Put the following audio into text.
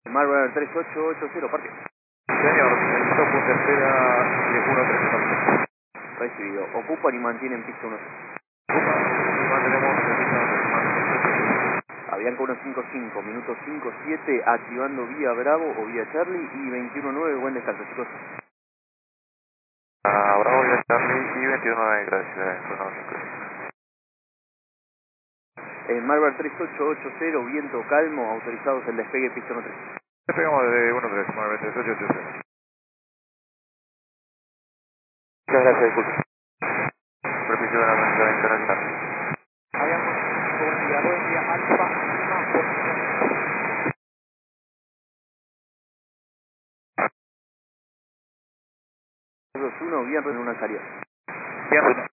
Marvel 3880, parque. Señor, el topo tercera de 1-3. Recibido. Ocupan y mantienen pista 1. Y mantenemos el pista 1. Avianca 155, minuto 57, activando vía Bravo o vía Charlie y 21.9, buen descanso, chicos. Bravo, vía Charlie y 21-9, gracias. Marvel 3880, viento calmo, autorizados el despegue pista 13. Despegamos de 1-3, Marvel 3880. Muchas gracias, disculpe. Permiso de la mesa internacional. Buen día, Alfa, Lima, 2-1, bien en una salida. Bien,